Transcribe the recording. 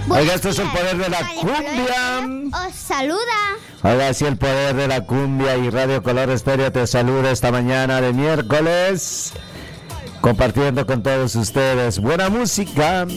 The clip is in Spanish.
Oiga, esto es el poder de la cumbia. Os saluda. Oiga, sí, el poder de la cumbia y Radio Color Estéreo te saluda esta mañana de miércoles, compartiendo con todos ustedes buena música.